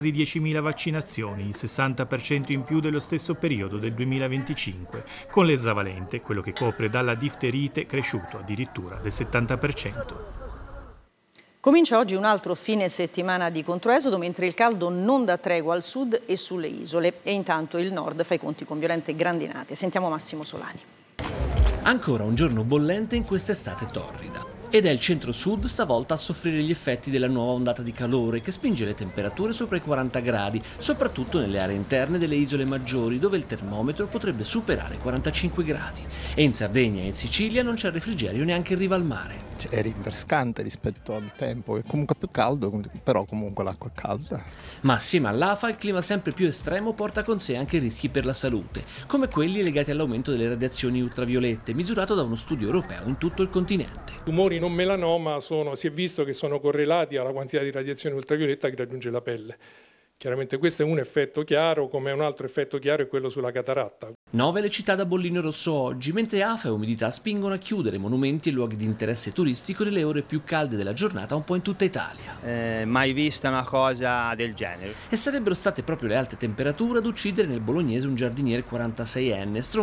Quasi 10.000 vaccinazioni, il 60% in più dello stesso periodo del 2025, con l'esavalente, quello che copre dalla difterite, cresciuto addirittura del 70%. Comincia oggi un altro fine settimana di controesodo, mentre il caldo non dà tregua al sud e sulle isole, e intanto il nord fa i conti con violente grandinate. Sentiamo Massimo Solani. Ancora un giorno bollente in quest'estate torrida. Ed è il centro-sud stavolta a soffrire gli effetti della nuova ondata di calore che spinge le temperature sopra i 40 gradi, soprattutto nelle aree interne delle isole maggiori, dove il termometro potrebbe superare i 45 gradi. E in Sardegna e in Sicilia non c'è refrigerio neanche in riva al mare. È rinfrescante rispetto al tempo, è comunque più caldo, però comunque l'acqua è calda. Ma assieme all'afa il clima sempre più estremo porta con sé anche rischi per la salute, come quelli legati all'aumento delle radiazioni ultraviolette, misurato da uno studio europeo in tutto il continente. Tumori non melanoma si è visto che sono correlati alla quantità di radiazione ultravioletta che raggiunge la pelle. Chiaramente questo è un effetto chiaro, come un altro effetto chiaro è quello sulla cataratta. 9 le città da bollino rosso oggi, mentre afa e umidità spingono a chiudere monumenti e luoghi di interesse turistico nelle ore più calde della giornata un po' in tutta Italia. Mai vista una cosa del genere. E sarebbero state proprio le alte temperature ad uccidere nel bolognese un giardiniere 46enne,